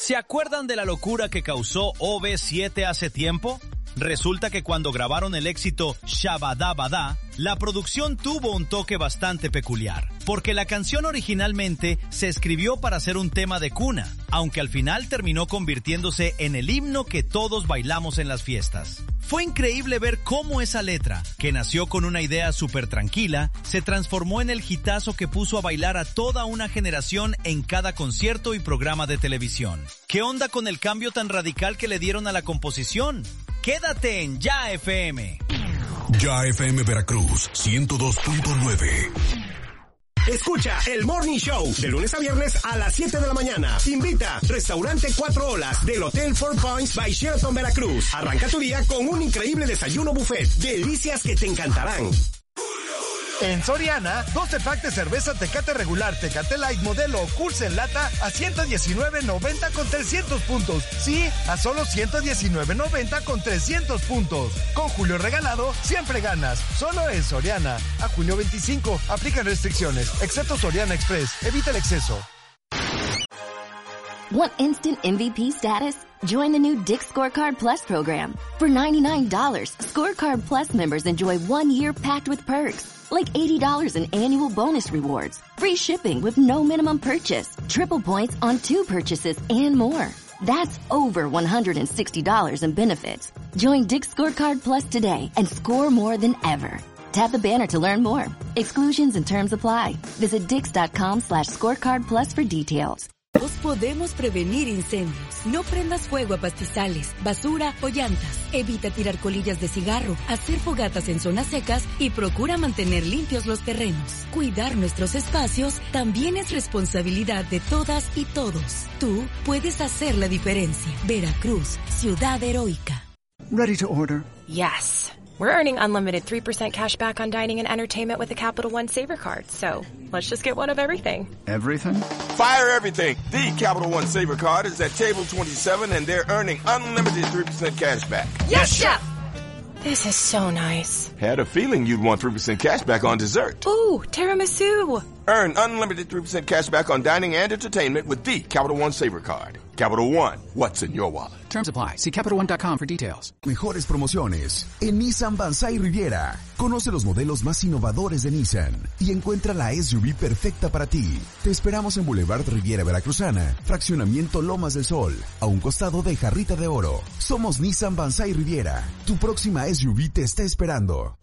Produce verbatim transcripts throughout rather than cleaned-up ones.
¿Se acuerdan de la locura que causó O V siete hace tiempo? Resulta que cuando grabaron el éxito Shabadabada, la producción tuvo un toque bastante peculiar, porque la canción originalmente se escribió para ser un tema de cuna, aunque al final terminó convirtiéndose en el himno que todos bailamos en las fiestas. Fue increíble ver cómo esa letra, que nació con una idea súper tranquila, se transformó en el hitazo que puso a bailar a toda una generación en cada concierto y programa de televisión. ¿Qué onda con el cambio tan radical que le dieron a la composición? Quédate en Ya F M. Ya F M Veracruz, ciento dos punto nueve. Escucha el Morning Show de lunes a viernes a las siete de la mañana. Invita Restaurante Cuatro Olas del Hotel Four Points by Sheraton Veracruz. Arranca tu día con un increíble desayuno buffet. Delicias que te encantarán. En Soriana, doce pack de cerveza Tecate regular, Tecate Light modelo Coors en lata a ciento diecinueve noventa con trescientos puntos. Sí, a solo ciento diecinueve noventa con trescientos puntos. Con Julio regalado, siempre ganas. Solo en Soriana. A junio veinticinco, aplican restricciones, excepto Soriana Express. Evita el exceso. Want instant M V P status? Join the new Dick's Scorecard Plus program. For ninety-nine dollars, Scorecard Plus members enjoy one year packed with perks, like eighty dollars in annual bonus rewards, free shipping with no minimum purchase, triple points on two purchases, and more. That's over one hundred sixty dollars in benefits. Join Dick's Scorecard Plus today and score more than ever. Tap the banner to learn more. Exclusions and terms apply. Visit dix.com slash scorecard plus for details. Todos podemos prevenir incendios. No prendas fuego a pastizales, basura o llantas. Evita tirar colillas de cigarro, hacer fogatas en zonas secas y procura mantener limpios los terrenos. Cuidar nuestros espacios también es responsabilidad de todas y todos. Tú puedes hacer la diferencia. Veracruz, ciudad heroica. Ready to order? Yes. We're earning unlimited three percent cash back on dining and entertainment with the Capital One Saver Card, so let's just get one of everything. Everything? Fire everything! The Capital One Saver Card is at table twenty-seven and they're earning unlimited three percent cash back. Yes, Chef! This is so nice. Had a feeling you'd want three percent cash back on dessert. Ooh, tiramisu! Earn unlimited three percent cash back on dining and entertainment with the Capital One Saver Card. Capital One, what's in your wallet? Terms apply. See Capital One dot com for details. Mejores promociones en Nissan Banzai Riviera. Conoce los modelos más innovadores de Nissan y encuentra la S U V perfecta para ti. Te esperamos en Boulevard Riviera Veracruzana, Fraccionamiento Lomas del Sol, a un costado de Jarrita de Oro. Somos Nissan Banzai Riviera. Tu próxima S U V te está esperando.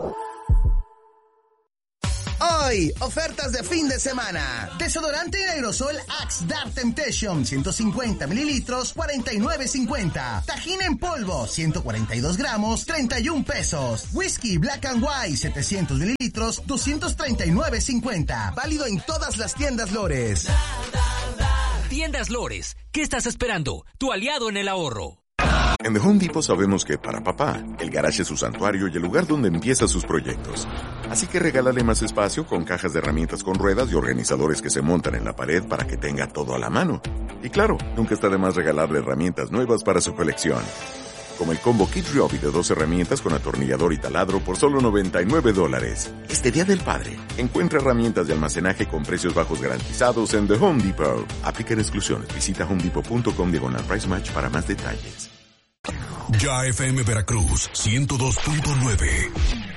Hoy, ofertas de fin de semana. Desodorante en aerosol Axe Dark Temptation, ciento cincuenta mililitros, cuarenta y nueve cincuenta. Tajín en polvo, ciento cuarenta y dos gramos, treinta y un pesos. Whisky Black and White, setecientos mililitros, doscientos treinta y nueve cincuenta. Válido en todas las tiendas Lores. Tiendas Lores, ¿qué estás esperando? Tu aliado en el ahorro. En The Home Depot sabemos que para papá, el garage es su santuario y el lugar donde empieza sus proyectos. Así que regálale más espacio con cajas de herramientas con ruedas y organizadores que se montan en la pared para que tenga todo a la mano. Y claro, nunca está de más regalarle herramientas nuevas para su colección. Como el combo Kit Ryobi de dos herramientas con atornillador y taladro por solo noventa y nueve dólares. Este Día del Padre, encuentra herramientas de almacenaje con precios bajos garantizados en The Home Depot. Aplican exclusiones. Visita homedepot.com diagonal price match para más detalles. Ya F M Veracruz, ciento dos punto nueve.